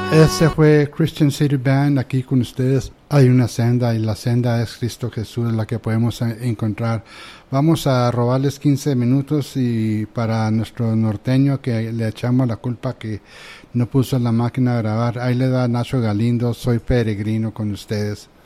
Ese fue Christian City Band aquí con ustedes. Hay una senda y la senda es Cristo Jesús, la que podemos encontrar. Vamos a robarles 15 minutos y para nuestro norteño que le echamos la culpa que no puso la máquina a grabar. Ahí le da Nacho Galindo, soy peregrino con ustedes.